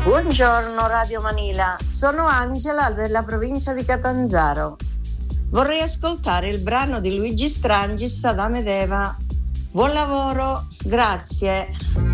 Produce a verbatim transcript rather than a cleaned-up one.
Buongiorno Radio Manila, sono Angela della provincia di Catanzaro. Vorrei ascoltare il brano di Luigi Strangis, Adamo ed Eva. Buon lavoro, grazie.